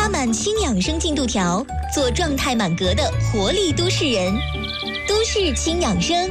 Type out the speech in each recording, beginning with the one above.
拉满轻养生进度条，做状态满格的活力都市人。都市轻养生。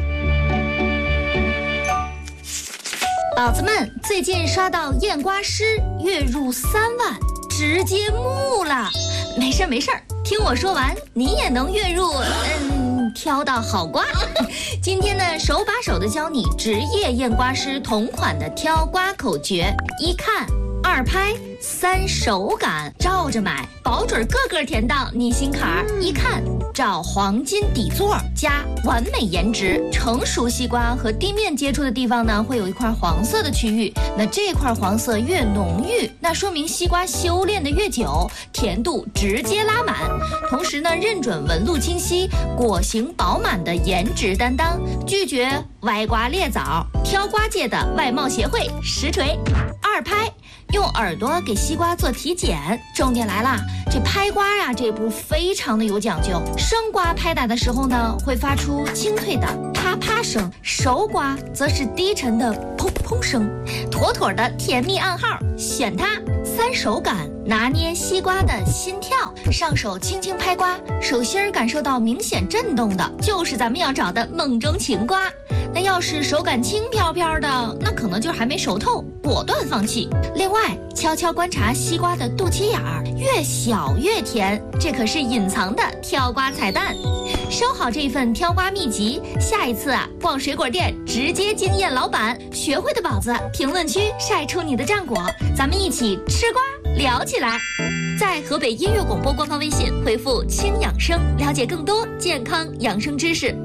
宝子们，最近刷到验瓜师月入3万，直接木了。没事儿，听我说完，你也能月入挑到好瓜。今天呢，手把手的教你职业验瓜师同款的挑瓜口诀：一看，2拍，3手感，照着买，保准个个填到你心坎儿。一看，找黄金底座加完美颜值。成熟西瓜和地面接触的地方呢，会有一块黄色的区域，那这块黄色越浓郁，那说明西瓜修炼的越久，甜度直接拉满。同时呢，认准纹路清晰、果形饱满的颜值担当，拒绝歪瓜裂枣。挑瓜界的外貌协会实锤。2拍，用耳朵给西瓜做体检。重点来啦，这拍瓜呀，这步非常的有讲究。生瓜拍打的时候呢，会发出清脆的啪啪声；熟瓜则是低沉的砰砰声，妥妥的甜蜜暗号。选它，3手感，拿捏西瓜的心跳。上手轻轻拍瓜，手心儿感受到明显震动的，就是咱们要找的梦中情瓜。那要是手感轻飘飘的，那可能就还没熟透，果断放弃。另外，悄悄观察西瓜的肚脐眼儿，越小越甜，这可是隐藏的挑瓜彩蛋。收好这份挑瓜秘籍，下一次逛水果店直接惊艳老板。学会的宝子，评论区晒出你的战果，咱们一起吃瓜聊起来。在河北音乐广播官方微信回复轻养生，了解更多健康养生知识。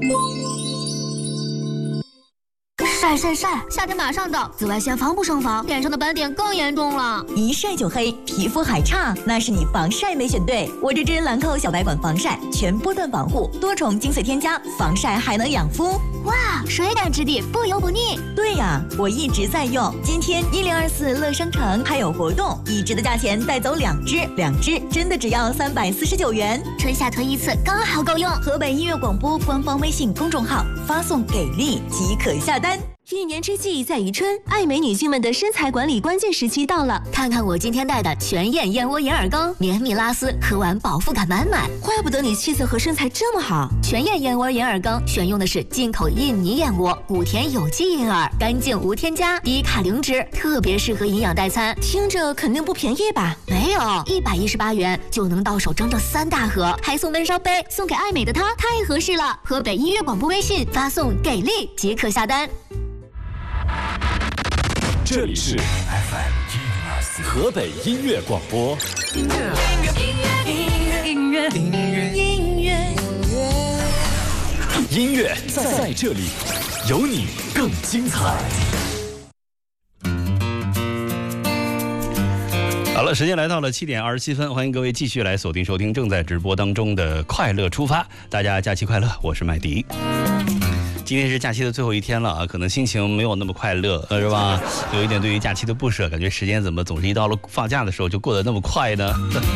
晒！夏天马上到，紫外线防不胜防，脸上的斑点更严重了。 一晒就黑，皮肤还差，那是你防晒没选对。我这支兰蔻小白管防晒，全波段保护，多重精粹添加，防晒还能养肤。 哇，水感质地，不油不腻。 对呀，我一直在用。今天1024乐商城还有活动，一支的价钱带走2支真的只要349元。 春夏囤一次刚好够用。 河北音乐广播官方微信公众号发送给力即可下单。 一年之计在于春，爱美女性们的身材管理关键时期到了。 看看我今天带的全燕燕窝银耳羹，绵密拉丝，喝完饱腹感满满。 怪不得你气色和身材这么好。 全燕燕窝银耳羹选用的是进口印尼燕窝，谷田有机银耳，干净无添加，低卡零脂，特别适合营养代餐。 听着肯定不便宜吧？ 没有，118元就能到手整整3大盒，还送闷烧杯，送给爱美的她太合适了。河北音乐广播微信发送给力即可下单。 这里是 FM 104河北音乐广播。音乐在这里，有你更精彩。 好了，时间来到了7点27分，欢迎各位继续来锁定收听正在直播当中的快乐出发。大家假期快乐，我是麦迪。今天是假期的最后一天了啊，可能心情没有那么快乐，是吧？有一点对于假期的不舍，感觉时间怎么总是一到了放假的时候就过得那么快呢？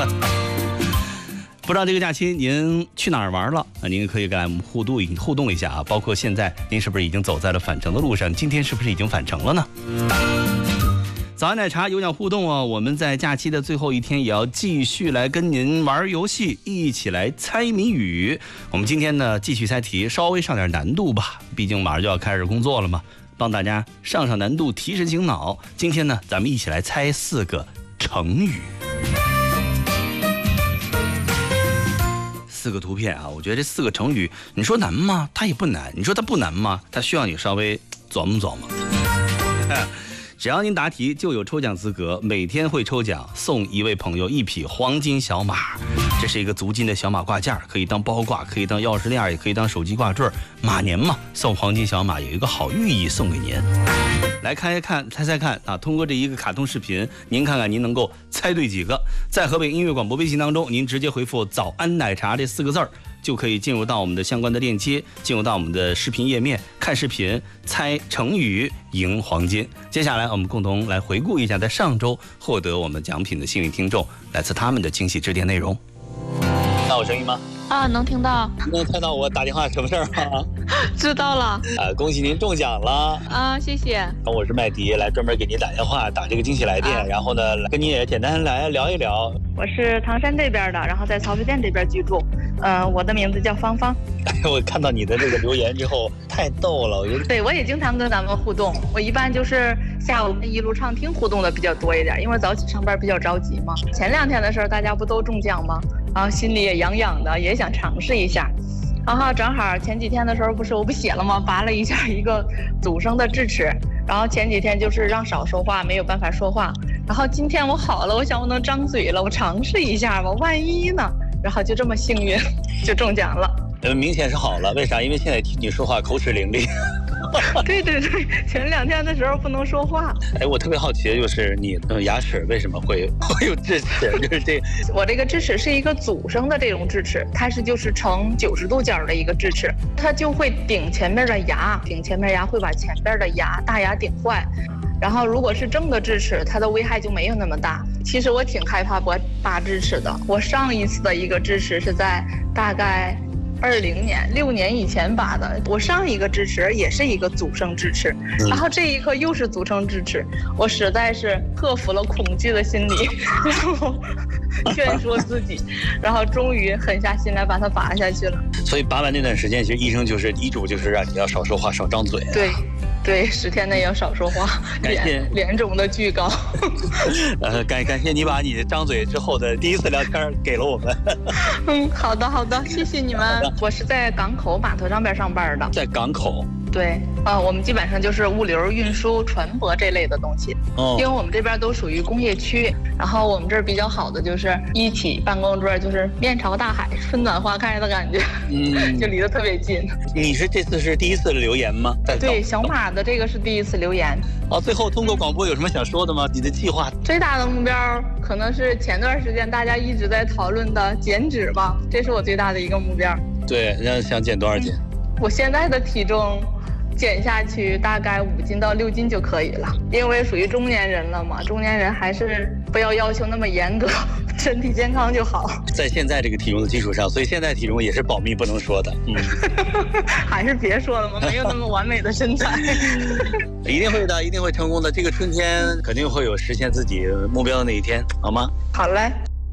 不知道这个假期您去哪儿玩了？您可以跟我们互动一下啊，包括现在您是不是已经走在了返程的路上？今天是不是已经返程了呢？早安奶茶有奖互动啊！我们在假期的最后一天也要继续来跟您玩游戏，一起来猜谜语。我们今天呢继续猜题，稍微上点难度吧，毕竟马上就要开始工作了嘛，帮大家上难度，提神醒脑。今天呢，咱们一起来猜4个成语。4个图片啊，我觉得这4个成语，你说难吗？它也不难；你说它不难吗？它需要你稍微琢磨。只要您答题就有抽奖资格，每天会抽奖送一位朋友1匹黄金小马，这是一个足金的小马挂件，可以当包挂，可以当钥匙链，也可以当手机挂坠。马年嘛，送黄金小马有一个好寓意送给您。来看一看，猜看啊！通过这一个卡通视频，您看看您能够猜对几个？在河北音乐广播微信当中，您直接回复"早安奶茶"这4个字儿，就可以进入到我们的相关的链接，进入到我们的视频页面，看视频，猜成语，赢黄金。接下来我们共同来回顾一下在上周获得我们奖品的幸运听众，来自他们的惊喜致电内容。听到我声音吗？ 啊，能听到。 能猜到我打电话什么事儿吗？ 知道了。 恭喜您中奖了啊！谢谢。 我是麦迪，来专门给您打电话，打这个惊喜来电，然后呢，跟您也简单来聊一聊。 我是唐山这边的，然后在曹妃甸这边居住。我的名字叫芳芳。 我看到你的这个留言之后，太逗了， 对，我也经常跟咱们互动。我一般就是下午跟一路畅听互动的比较多一点，因为早起上班比较着急嘛。前2天的时候，大家不都中奖吗？然后心里也痒痒的，也想尝试一下。然后正好前几天的时候，我不写了吗？拔了一下一个祖生的智齿，然后前几天就是让少说话，没有办法说话。然后今天我好了，我想我能张嘴了，我尝试一下吧，万一呢？然后就这么幸运，就中奖了。 明显是好了，为啥？因为现在听你说话口齿伶俐。 对，前2天的时候不能说话。 我特别好奇的就是你牙齿为什么会有智齿？就是这， 我这个智齿是一个祖生的这种智齿，它是就是呈90度角的一个智齿，它就会顶前面的牙，顶前面牙会把前边的大牙顶坏。然后如果是正的智齿，它的危害就没有那么大。其实我挺害怕拔智齿的。我上一次的一个智齿是在大概20年6年以前拔的。我上一个智齿也是一个祖生智齿，然后这一颗又是祖生智齿，我实在是克服了恐惧的心理，然后劝说自己，然后终于狠下心来把它拔下去了。 所以拔完那段时间，其实医生就是医嘱就是让你要少说话，少张嘴。 对，10天内要少说话，脸肿的巨高。 感谢你把你张嘴之后的第一次聊天给了我们。 好的，谢谢你们。我是在港口码头上边上班的。 在港口。 对，我们基本上就是物流、运输、船舶这类的东西。因为我们这边都属于工业区，然后我们这儿比较好的就是一起办公桌，就是面朝大海，春暖花开的感觉，就离得特别近。 你是这次是第一次留言吗？ 对，小马的这个是第一次留言。 最后通过广播有什么想说的吗？你的计划？ 最大的目标可能是前段时间大家一直在讨论的减脂吧，这是我最大的一个目标。 对，想减多少斤？ 我现在的体重减下去大概5斤到6斤就可以了，因为属于中年人了嘛，中年人还是不要求那么严格，身体健康就好。 在现在这个体重的基础上，所以现在体重也是保密不能说的。 还是别说了嘛，没有那么完美的身材。 一定会的，一定会成功的。这个春天肯定会有实现自己目标的那一天，好吗？ 好嘞。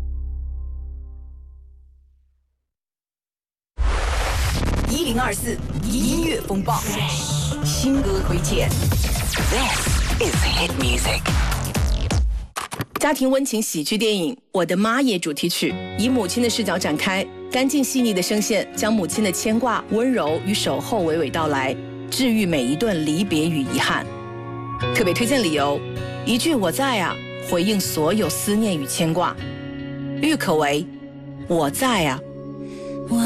1024音乐风暴，新歌推荐。This is hit music。家庭温情喜剧电影《我的妈耶》主题曲，以母亲的视角展开，干净细腻的声线将母亲的牵挂、温柔与守候娓娓道来，治愈每一段离别与遗憾。特别推荐理由：一句我在啊，回应所有思念与牵挂。郁可唯，我在啊。